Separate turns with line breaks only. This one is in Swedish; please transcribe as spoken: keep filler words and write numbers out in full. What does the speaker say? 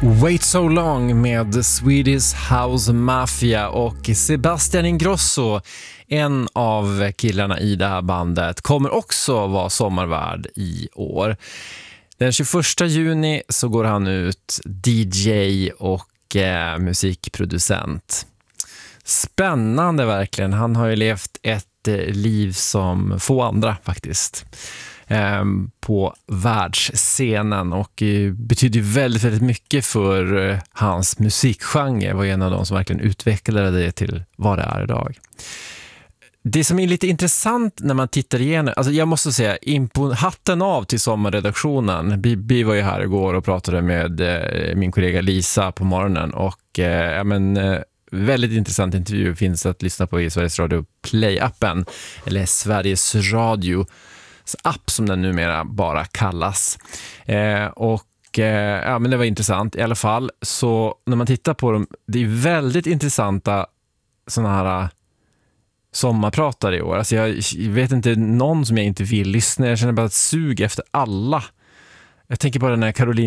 Wait So Long med Swedish House Mafia och Sebastian Ingrosso, en av killarna i det här bandet, kommer också vara sommarvärd i år. Den tjugoförsta juni så går han ut D J och eh, musikproducent. Spännande verkligen. Han har ju levt ett eh, liv som få andra faktiskt. På världsscenen och betyder väldigt, väldigt mycket för hans musikgenre. Var en av de som verkligen utvecklade det till vad det är idag. Det som är lite intressant när man tittar igenom, alltså jag måste säga, impo- hatten av till sommarredaktionen. Bibi var ju här igår och pratade med eh, min kollega Lisa på morgonen och eh, ja, men, eh, väldigt intressant intervju finns att lyssna på i Sveriges Radio Play-appen eller Sveriges Radio app som den numera bara kallas. Eh, och eh, ja, men det var intressant i alla fall. Så när man tittar på dem, det är väldigt intressanta såna här sommarpratare i år. Alltså jag vet inte någon som jag inte vill lyssna. Jag känner bara ett sug efter alla. Jag tänker på den här Caroline